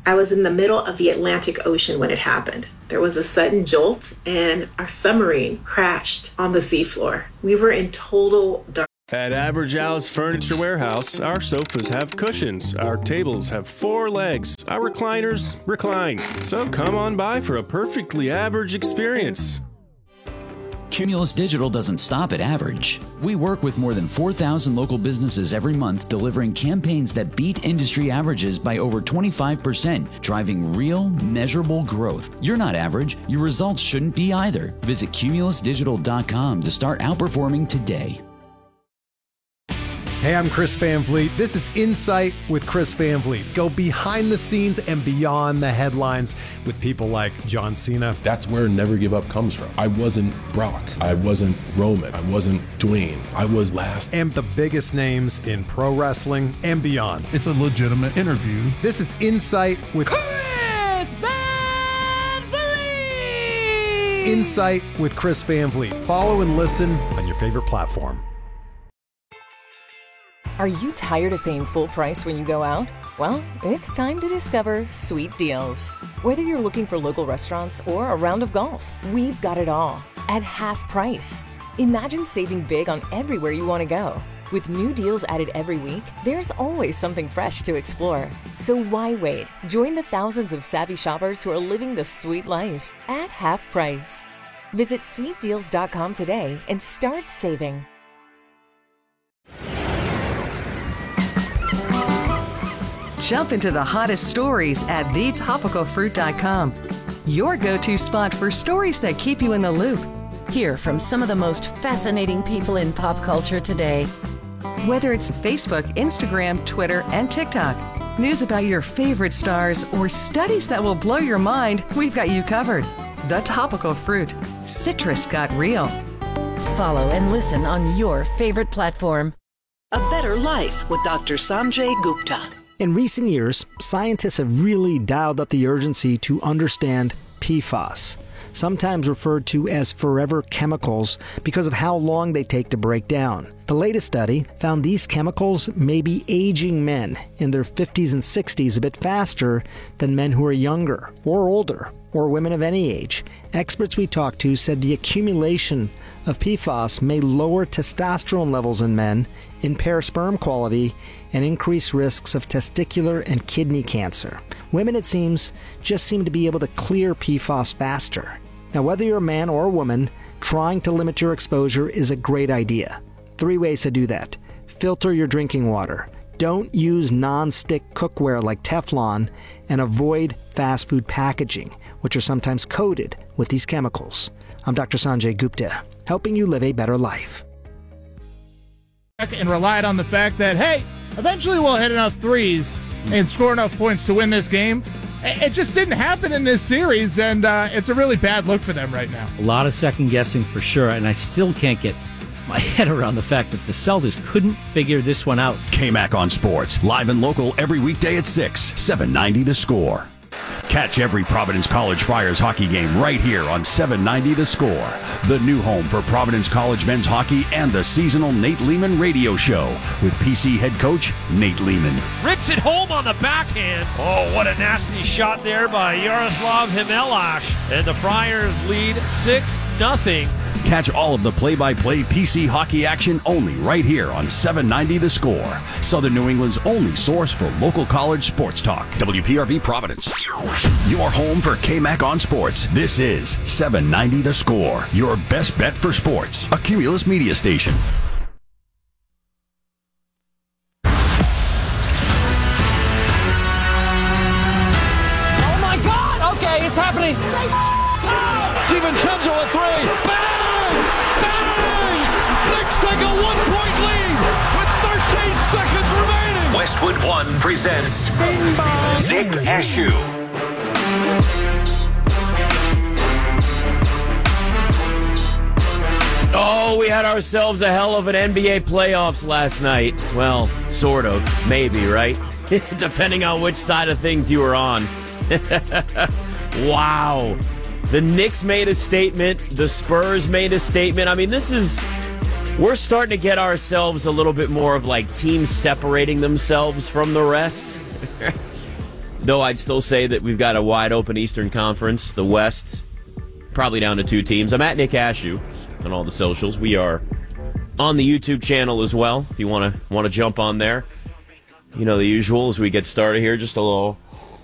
I was in the middle of the Atlantic Ocean when it happened. There was a sudden jolt, and our submarine crashed on the seafloor. We were in total darkness. At Average Al's Furniture Warehouse, our sofas have cushions, our tables have 4 legs, our recliners recline. So come on by for a perfectly average experience. Cumulus Digital doesn't stop at average. We work with more than 4,000 local businesses every month, delivering campaigns that beat industry averages by over 25%, driving real, measurable growth. You're not average. Your results shouldn't be either. Visit cumulusdigital.com to start outperforming today. Hey, I'm Chris Van Vliet. This is Insight with Chris Van Vliet. Go behind the scenes and beyond the headlines with people like John Cena. That's where Never Give Up comes from. I wasn't Brock. I wasn't Roman. I wasn't Dwayne. I was last. And the biggest names in pro wrestling and beyond. It's a legitimate interview. This is Insight with Chris Van Vliet. Insight with Chris Van Vliet. Follow and listen on your favorite platform. Are you tired of paying full price when you go out? Well, it's time to discover Sweet Deals. Whether you're looking for local restaurants or a round of golf, we've got it all at half price. Imagine saving big on everywhere you want to go. With new deals added every week, there's always something fresh to explore. So why wait? Join the thousands of savvy shoppers who are living the sweet life at half price. Visit sweetdeals.com today and start saving. Jump into the hottest stories at thetopicalfruit.com. Your go-to spot for stories that keep you in the loop. Hear from some of the most fascinating people in pop culture today. Whether it's Facebook, Instagram, Twitter, and TikTok, news about your favorite stars, or studies that will blow your mind, we've got you covered. The Topical Fruit. Citrus got real. Follow and listen on your favorite platform. A Better Life with Dr. Sanjay Gupta. In recent years, scientists have really dialed up the urgency to understand PFAS, sometimes referred to as forever chemicals because of how long they take to break down. The latest study found these chemicals may be aging men in their 50s and 60s a bit faster than men who are younger or older, or women of any age. Experts we talked to said the accumulation of PFAS may lower testosterone levels in men, impair sperm quality, and increase risks of testicular and kidney cancer. Women, it seems, just seem to be able to clear PFAS faster. Now, whether you're a man or a woman, trying to limit your exposure is a great idea. 3 ways to do that. Filter your drinking water. Don't use non-stick cookware like Teflon, and avoid fast food packaging, which are sometimes coated with these chemicals. I'm Dr. Sanjay Gupta, helping you live a better life. And relied on the fact that, hey, eventually we'll hit enough threes and score enough points to win this game. It just didn't happen in this series, and it's a really bad look for them right now. A lot of second guessing for sure, and I still can't get my head around the fact that the Celtics couldn't figure this one out. KMAC on Sports, live and local every weekday at 6, 790 The Score. Catch every Providence College Friars hockey game right here on 790 The Score, the new home for Providence College men's hockey and the seasonal Nate Lehman radio show with PC head coach Nate Lehman. Rips it home on the backhand. Oh, what a nasty shot there by Yaroslav Himelash. And the Friars lead 6-0. Catch all of the play-by-play PC hockey action only right here on 790 The Score, Southern New England's only source for local college sports talk. WPRV Providence, your home for KMAC on Sports. This is 790 The Score, your best bet for sports, a Cumulus media station. Oh my God! Okay, it's happening. DiVincenzo a 3. Bang! Bang! Knicks take a 1-point lead with 13 seconds remaining. Westwood One presents Nick Ashew. Oh, we had ourselves a hell of an NBA playoffs last night. Well, sort of. Maybe, right? Depending on which side of things you were on. Wow. The Knicks made a statement. The Spurs made a statement. I mean, we're starting to get ourselves a little bit more of like teams separating themselves from the rest. Though I'd still say that we've got a wide open Eastern Conference. The West, probably down to 2 teams. I'm at Nick Ashew on all the socials. We are on the YouTube channel as well, if you want to jump on there. You know the usual as we get started here, just a little.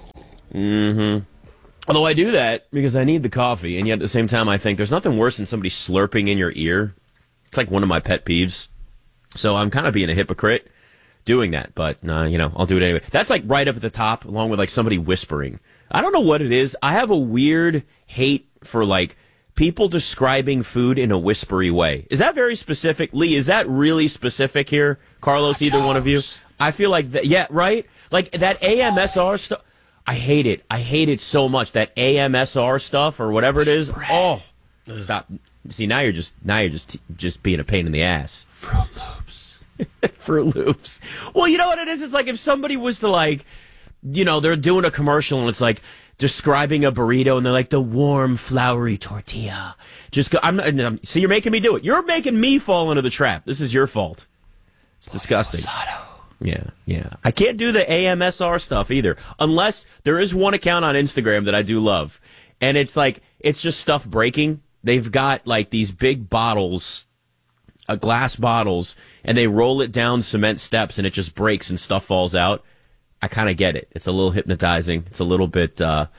Although I do that because I need the coffee, and yet at the same time I think there's nothing worse than somebody slurping in your ear. It's like one of my pet peeves. So I'm kind of being a hypocrite doing that, but I'll do it anyway. That's like right up at the top, along with like somebody whispering. I don't know what it is. I have a weird hate for like people describing food in a whispery way. Is that very specific? Lee, is that really specific here? Carlos, either one of you? I feel like that, yeah, right? Like that AMSR stuff. I hate it. I hate it so much. That AMSR stuff or whatever it is. Oh, stop. See, now you're just being a pain in the ass. Fruit Loops. Fruit Loops. Well, you know what it is? It's like if somebody was to like, they're doing a commercial and it's like describing a burrito and they're like the warm, floury tortilla. So you're making me do it. You're making me fall into the trap. This is your fault. It's disgusting. Yeah. I can't do the AMSR stuff either, unless there is one account on Instagram that I do love, and it's just stuff breaking. They've got like these big bottles, glass bottles, and they roll it down cement steps, and it just breaks and stuff falls out. I kind of get it. It's a little hypnotizing. It's a little bit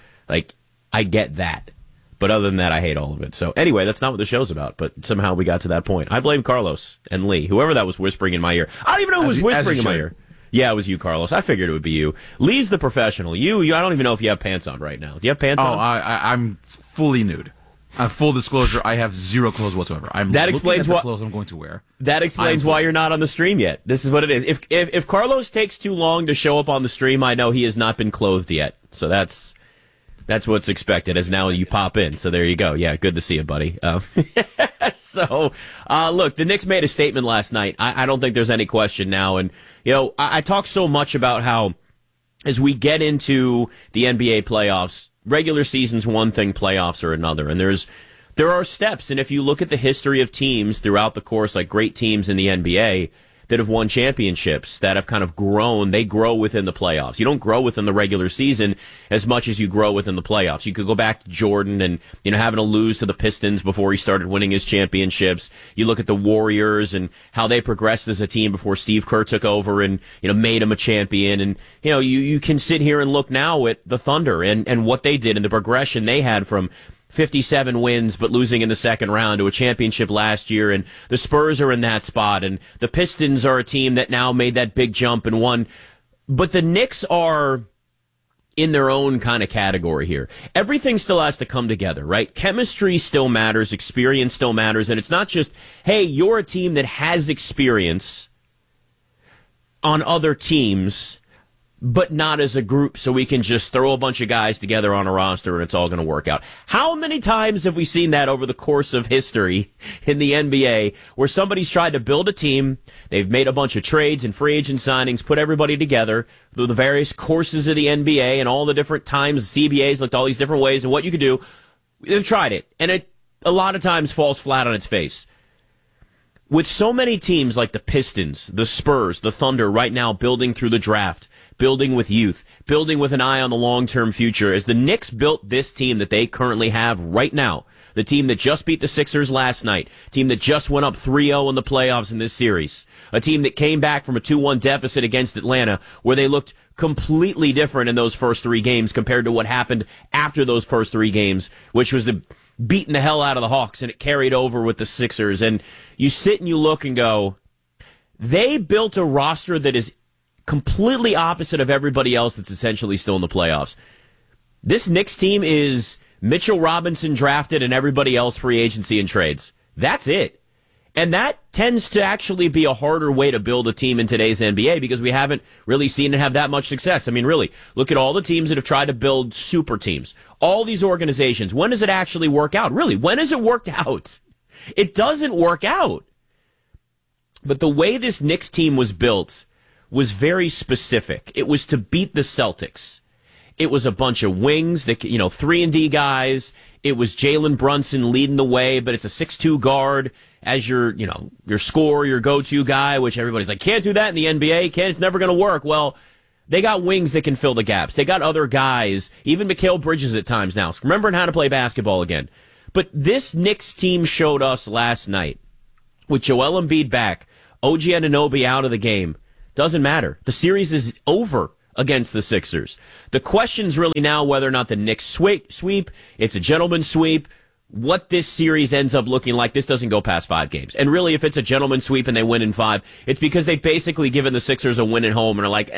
I get that. But other than that, I hate all of it. So anyway, that's not what the show's about. But somehow we got to that point. I blame Carlos and Lee, whoever that was whispering in my ear. I don't even know who was whispering in my ear. Yeah, it was you, Carlos. I figured it would be you. Lee's the professional. You. I don't even know if you have pants on right now. Do you have pants on? I'm fully nude. Full disclosure, I have zero clothes whatsoever. That explains what clothes I'm going to wear. That explains why you're not on the stream yet. This is what it is. If Carlos takes too long to show up on the stream, I know he has not been clothed yet. So that's what's expected as now you pop in. So there you go. Yeah, good to see you, buddy. So, look, the Knicks made a statement last night. I don't think there's any question now. And, I talk so much about how as we get into the NBA playoffs, regular season's one thing, playoffs are another. And there are steps. And if you look at the history of teams throughout the course, like great teams in the NBA that have won championships, that have kind of grown, they grow within the playoffs. You don't grow within the regular season as much as you grow within the playoffs. You could go back to Jordan and, having to lose to the Pistons before he started winning his championships. You look at the Warriors and how they progressed as a team before Steve Kerr took over and, made them a champion. And, you can sit here and look now at the Thunder and what they did and the progression they had from 57 wins, but losing in the second round to a championship last year, and the Spurs are in that spot, and the Pistons are a team that now made that big jump and won. But the Knicks are in their own kind of category here. Everything still has to come together, right? Chemistry still matters, experience still matters, and it's not just, hey, you're a team that has experience on other teams, but not as a group, so we can just throw a bunch of guys together on a roster and it's all going to work out. How many times have we seen that over the course of history in the NBA where somebody's tried to build a team, they've made a bunch of trades and free agent signings, put everybody together through the various courses of the NBA and all the different times CBA's looked all these different ways and what you could do. They've tried it, and it a lot of times falls flat on its face. With so many teams like the Pistons, the Spurs, the Thunder right now building through the draft, building with youth, building with an eye on the long-term future, as the Knicks built this team that they currently have right now, the team that just beat the Sixers last night, team that just went up 3-0 in the playoffs in this series, a team that came back from a 2-1 deficit against Atlanta, where they looked completely different in those first 3 games compared to what happened after those first 3 games, which was beating the hell out of the Hawks, and it carried over with the Sixers. And you sit and you look and go, they built a roster that is completely opposite of everybody else that's essentially still in the playoffs. This Knicks team is Mitchell Robinson drafted and everybody else free agency and trades. That's it. And that tends to actually be a harder way to build a team in today's NBA because we haven't really seen it have that much success. I mean, really, look at all the teams that have tried to build super teams. All these organizations. When does it actually work out? Really, when has it worked out? It doesn't work out. But the way this Knicks team was built was very specific. It was to beat the Celtics. It was a bunch of wings, that 3-and-D guys. It was Jalen Brunson leading the way, but it's a 6'2" guard as your scorer, your go-to guy, which everybody's like, can't do that in the NBA. It's never going to work. Well, They got wings that can fill the gaps. They got other guys, even Mikal Bridges at times now, remembering how to play basketball again. But this Knicks team showed us last night, with Joel Embiid back, OG Anunoby out of the game, doesn't matter. The series is over against the Sixers. The question's really now whether or not the Knicks sweep, it's a gentleman's sweep, what this series ends up looking like. This doesn't go past 5 games. And really, if it's a gentleman's sweep and they win in 5, it's because they've basically given the Sixers a win at home and are like,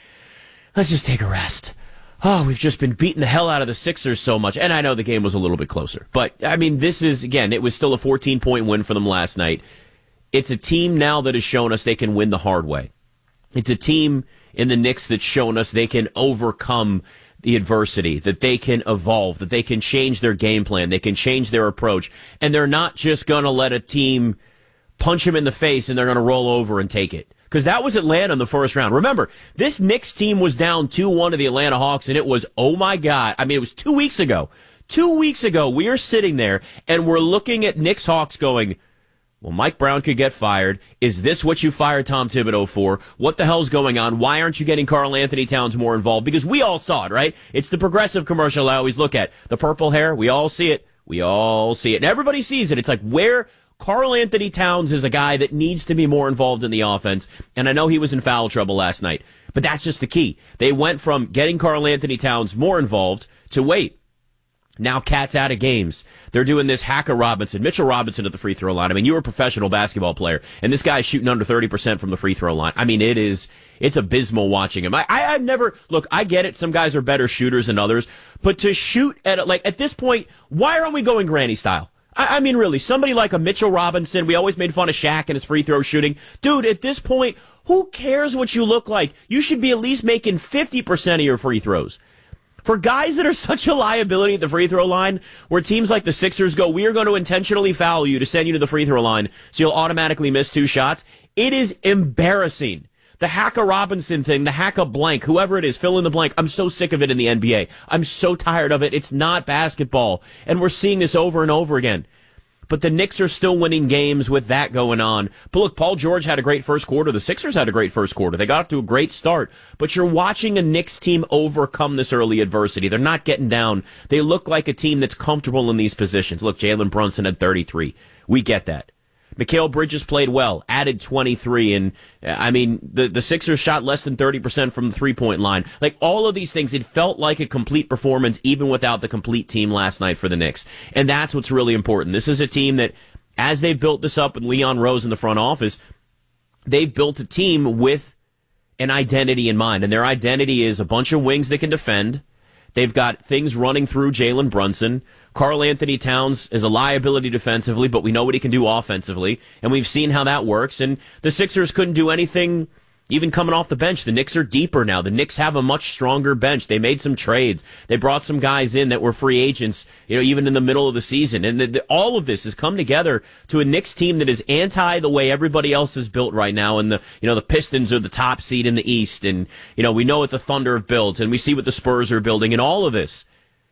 let's just take a rest. Oh, we've just been beating the hell out of the Sixers so much. And I know the game was a little bit closer. But, I mean, this is, again, it was still a 14-point win for them last night. It's a team now that has shown us they can win the hard way. It's a team in the Knicks that's shown us they can overcome the adversity, that they can evolve, that they can change their game plan, they can change their approach. And they're not just going to let a team punch them in the face and they're going to roll over and take it. Because that was Atlanta in the first round. Remember, this Knicks team was down 2-1 to the Atlanta Hawks, and it was, oh my God. I mean, it was 2 weeks ago. 2 weeks ago, we are sitting there, and we're looking at Knicks Hawks going, well, Mike Brown could get fired. Is this what you fired Tom Thibodeau for? What the hell's going on? Why aren't you getting Karl Anthony Towns more involved? Because we all saw it, right? It's the Progressive commercial I always look at. The purple hair, we all see it. We all see it. And everybody sees it. It's like where Karl Anthony Towns is a guy that needs to be more involved in the offense, and I know he was in foul trouble last night, but that's just the key. They went from getting Karl Anthony Towns more involved to wait. Now Cat's out of games. They're doing this Hacker Robinson, Mitchell Robinson at the free throw line. I mean, you're a professional basketball player, and this guy's shooting under 30% from the free throw line. I mean, it's abysmal watching him. I've never, look, I get it. Some guys are better shooters than others, but to shoot at this point, why aren't we going granny style? I mean, really, somebody like a Mitchell Robinson, we always made fun of Shaq and his free throw shooting. Dude, at this point, who cares what you look like? You should be at least making 50% of your free throws. For guys that are such a liability at the free throw line, where teams like the Sixers go, we are going to intentionally foul you to send you to the free throw line so you'll automatically miss 2 shots, it is embarrassing. The Hacker Robinson thing, the Hacker blank, whoever it is, fill in the blank. I'm so sick of it in the NBA. I'm so tired of it. It's not basketball. And we're seeing this over and over again. But the Knicks are still winning games with that going on. But look, Paul George had a great first quarter. The Sixers had a great first quarter. They got off to a great start. But you're watching a Knicks team overcome this early adversity. They're not getting down. They look like a team that's comfortable in these positions. Look, Jalen Brunson had 33. We get that. Mikal Bridges played well, added 23, and I mean, the Sixers shot less than 30% from the three-point line. Like, all of these things, it felt like a complete performance even without the complete team last night for the Knicks. And that's what's really important. This is a team that, as they've built this up with Leon Rose in the front office, they've built a team with an identity in mind, and their identity is a bunch of wings that can defend. They've got things running through Jalen Brunson. Karl Anthony Towns is a liability defensively, but we know what he can do offensively, and we've seen how that works. And the Sixers couldn't do anything even coming off the bench. The Knicks are deeper now. The Knicks have a much stronger bench. They made some trades. They brought some guys in that were free agents, even in the middle of the season. And all of this has come together to a Knicks team that is anti the way everybody else is built right now. And the Pistons are the top seed in the East. And, we know what the Thunder have built, and we see what the Spurs are building, and all of this.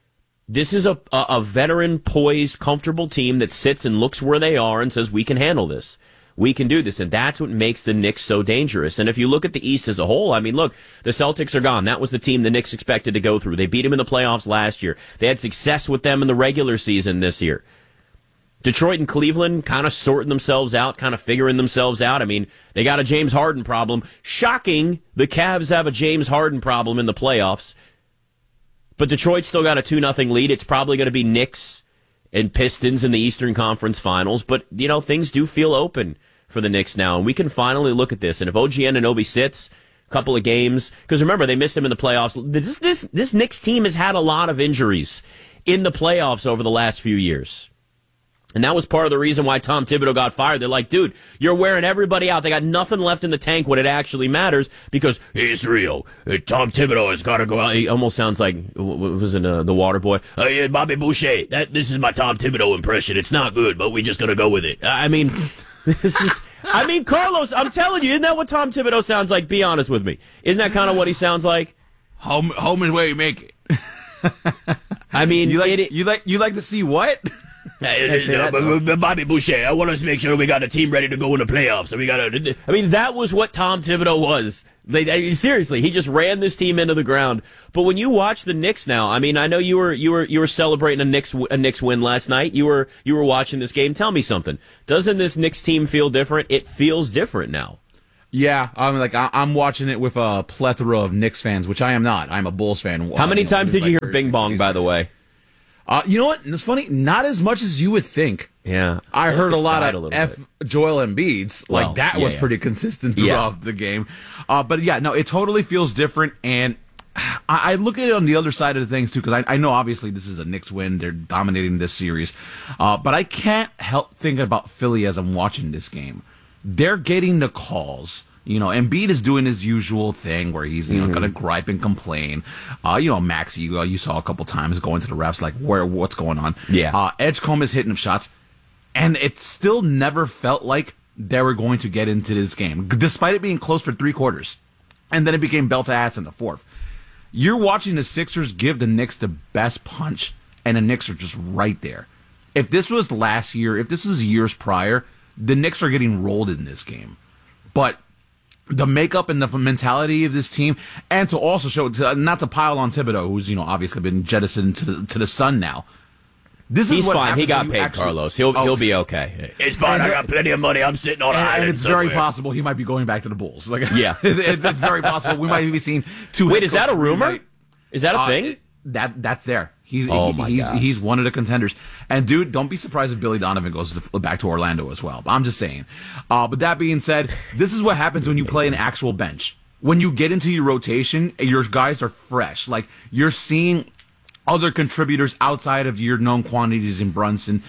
This is a veteran, poised, comfortable team that sits and looks where they are and says, we can handle this. We can do this, and that's what makes the Knicks so dangerous. And if you look at the East as a whole, I mean, look, the Celtics are gone. That was the team the Knicks expected to go through. They beat them in the playoffs last year. They had success with them in the regular season this year. Detroit and Cleveland kind of sorting themselves out, kind of figuring themselves out. I mean, they got a James Harden problem. Shocking, the Cavs have a James Harden problem in the playoffs. But Detroit's still got a 2-0 lead. It's probably going to be Knicks and Pistons in the Eastern Conference Finals. But, things do feel open for the Knicks now, and we can finally look at this. And if OG Anunoby sits a couple of games, because remember, they missed him in the playoffs. This Knicks team has had a lot of injuries in the playoffs over the last few years. And that was part of the reason why Tom Thibodeau got fired. They're like, dude, you're wearing everybody out. They got nothing left in the tank when it actually matters because it's real. Tom Thibodeau has got to go out. He almost sounds like, what was it, the water boy? Yeah, Bobby Boucher. This is my Tom Thibodeau impression. It's not good, but we just going to go with it. Carlos, I'm telling you, isn't that what Tom Thibodeau sounds like? Be honest with me. Isn't that kind of what he sounds like? Home is where you make it. You like to see what? Bobby Boucher, I want us to make sure we got a team ready to go in the playoffs. So we got to. I mean, that was what Tom Thibodeau was. Seriously, he just ran this team into the ground. But when you watch the Knicks now, I mean, I know you were celebrating a Knicks win last night. You were watching this game. Tell me something. Doesn't this Knicks team feel different? It feels different now. Yeah, I'm watching it with a plethora of Knicks fans, which I am not. I'm a Bulls fan. How many times did you hear Bing Bong, by the way? You know what? It's funny. Not as much as you would think. Yeah. I heard a lot of Joel Embiid's. Like, that was pretty consistent throughout the game. But yeah, no, it totally feels different. And I look at it on the other side of the things, too, because I know obviously this is a Knicks win. They're dominating this series. But I can't help thinking about Philly as I'm watching this game. They're getting the calls. You know, Embiid is doing his usual thing where he's, going to gripe and complain. Maxey, you saw a couple times going to the refs, like, what's going on? Yeah. Edgecombe is hitting him shots. And it still never felt like they were going to get into this game, despite it being close for 3 quarters. And then it became belt to ass in the 4th. You're watching the Sixers give the Knicks the best punch, and the Knicks are just right there. If this was last year, if this is years prior, the Knicks are getting rolled in this game. But the makeup and the mentality of this team, and to also show, not to pile on Thibodeau, who's obviously been jettisoned to the sun now. He's fine. He got paid, Carlos. He'll be okay. It's fine. I got plenty of money. I'm sitting on an island. And it's very possible he might be going back to the Bulls. Yeah, it's very possible we might be seeing 2. Wait, is that a rumor? Is that a thing? That's there. He's one of the contenders. And dude, don't be surprised if Billy Donovan goes back to Orlando as well. I'm just saying. But that being said, this is what happens when you play an actual bench. When you get into your rotation, your guys are fresh. Like, you're seeing other contributors outside of your known quantities in Brunson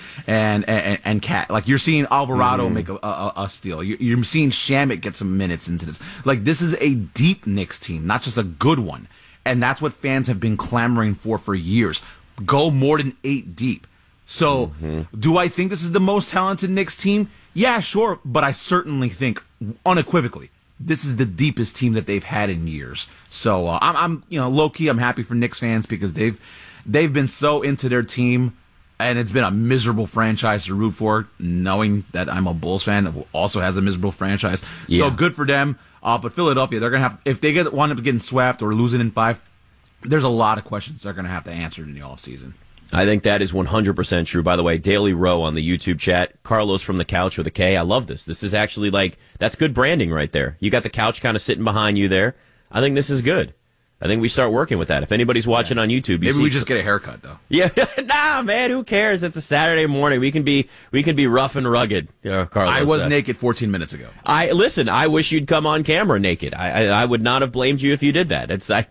and Cat. Like, you're seeing Alvarado make a steal. You're seeing Shamet get some minutes into this. Like, this is a deep Knicks team, not just a good one. And that's what fans have been clamoring for years. Go more than 8 deep. So, do I think this is the most talented Knicks team? Yeah, sure. But I certainly think, unequivocally, this is the deepest team that they've had in years. So, I'm low-key, I'm happy for Knicks fans because they've been so into their team, and it's been a miserable franchise to root for, knowing that I'm a Bulls fan who also has a miserable franchise. Yeah. So, good for them. But Philadelphia, they're going to have, if they wind up getting swept or losing in 5, there's a lot of questions they're going to have to answer in the offseason. I think that is 100% true. By the way, Daily Row on the YouTube chat, Carlos from the couch with a K. I love this. This is actually that's good branding right there. You got the couch kind of sitting behind you there. I think this is good. I think we start working with that. If anybody's watching on YouTube, maybe we just get a haircut though. Yeah, nah, man, who cares? It's a Saturday morning. We can be rough and rugged. Carlos, I was naked 14 minutes ago. I wish you'd come on camera naked. I would not have blamed you if you did that.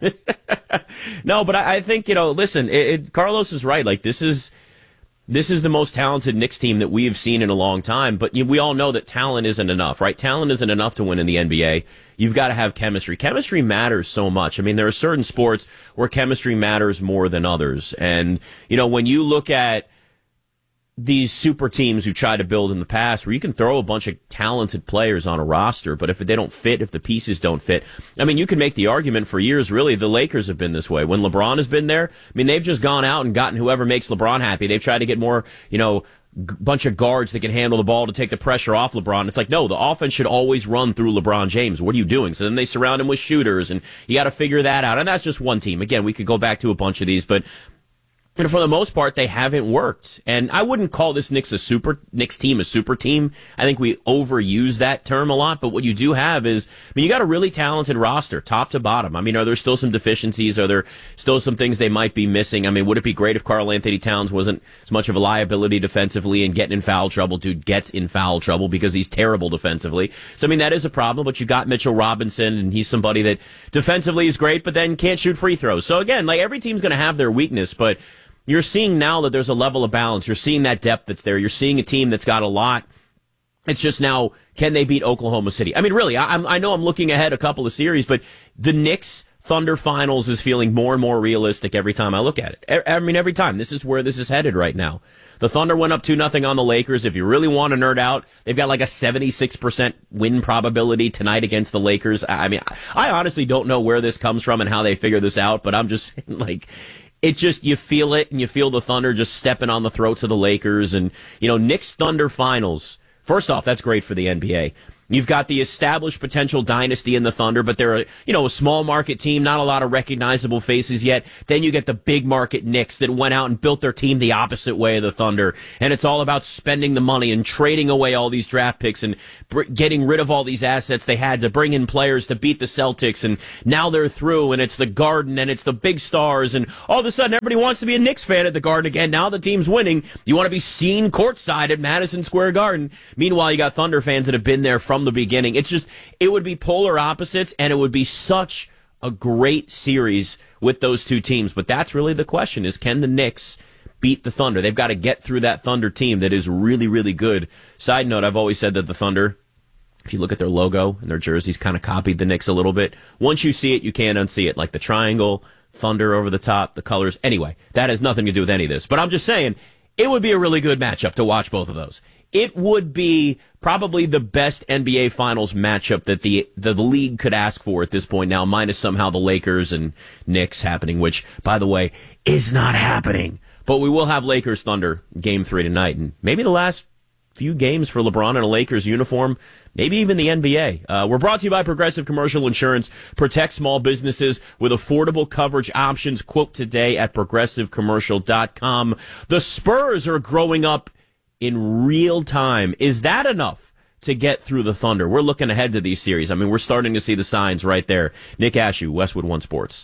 No, but I think listen, Carlos is right. Like, this is the most talented Knicks team that we have seen in a long time, but we all know that talent isn't enough, right? Talent isn't enough to win in the NBA. You've got to have chemistry. Chemistry matters so much. I mean, there are certain sports where chemistry matters more than others. And, when you look at these super teams who try to build in the past, where you can throw a bunch of talented players on a roster, but if they don't fit, if the pieces don't fit, I mean, you can make the argument for years, really, the Lakers have been this way. When LeBron has been there, I mean, they've just gone out and gotten whoever makes LeBron happy. They've tried to get more, bunch of guards that can handle the ball to take the pressure off LeBron. It's like, no, the offense should always run through LeBron James. What are you doing? So then they surround him with shooters, and you got to figure that out. And that's just one team. Again, we could go back to a bunch of these, but for the most part, they haven't worked. And I wouldn't call this Knicks team a super team. I think we overuse that term a lot. But what you do have is, you got a really talented roster, top to bottom. I mean, are there still some deficiencies? Are there still some things they might be missing? I mean, would it be great if Karl Anthony Towns wasn't as much of a liability defensively and getting in foul trouble? Dude gets in foul trouble because he's terrible defensively. So, I mean, that is a problem. But you got Mitchell Robinson, and he's somebody that defensively is great, but then can't shoot free throws. So, again, every team's going to have their weakness, but you're seeing now that there's a level of balance. You're seeing that depth that's there. You're seeing a team that's got a lot. It's just now, can they beat Oklahoma City? I mean, really, I know I'm looking ahead a couple of series, but the Knicks Thunder Finals is feeling more and more realistic every time I look at it. I mean, every time. This is where this is headed right now. The Thunder went up 2-0 on the Lakers. If you really want to nerd out, they've got a 76% win probability tonight against the Lakers. I mean, I honestly don't know where this comes from and how they figure this out, but I'm just saying, it just, you feel it, and you feel the Thunder just stepping on the throats of the Lakers. And, Knicks Thunder finals. First off, that's great for the NBA. You've got the established potential dynasty in the Thunder, but they're a small market team, not a lot of recognizable faces yet. Then you get the big market Knicks that went out and built their team the opposite way of the Thunder. And it's all about spending the money and trading away all these draft picks and getting rid of all these assets they had to bring in players to beat the Celtics. And now they're through, and it's the Garden, and it's the big stars. And all of a sudden, everybody wants to be a Knicks fan at the Garden again. Now the team's winning. You want to be seen courtside at Madison Square Garden. Meanwhile, you got Thunder fans that have been there from the beginning. It would be polar opposites, and it would be such a great series with those two teams. But that's really the question, is can the Knicks beat the Thunder? They've got to get through that Thunder team that is really, really good. Side note, I've always said that the Thunder, if you look at their logo and their jerseys, kind of copied the Knicks a little bit. Once you see it, you can't unsee it. Like the triangle, Thunder over the top, the colors. Anyway, that has nothing to do with any of this. But I'm just saying, it would be a really good matchup to watch both of those. It would be probably the best NBA Finals matchup that the league could ask for at this point now, minus somehow the Lakers and Knicks happening, which, by the way, is not happening. But we will have Lakers Thunder Game 3 tonight, and maybe the last few games for LeBron in a Lakers uniform, maybe even the NBA. We're brought to you by Progressive Commercial Insurance. Protect small businesses with affordable coverage options. Quote today at progressivecommercial.com. The Spurs are growing up in real time. Is that enough to get through the Thunder? We're looking ahead to these series. I mean, we're starting to see the signs right there. Nick Ashew, Westwood One Sports.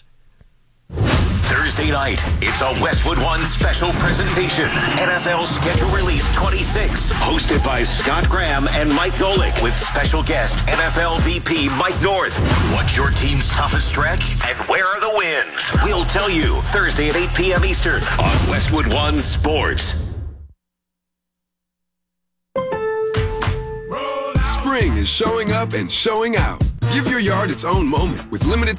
Thursday night, it's a Westwood One special presentation. NFL Schedule Release 26, hosted by Scott Graham and Mike Golick, with special guest NFL VP Mike North. What's your team's toughest stretch, and where are the wins? We'll tell you Thursday at 8 p.m. Eastern on Westwood One Sports. Spring is showing up and showing out. Give your yard its own moment with limited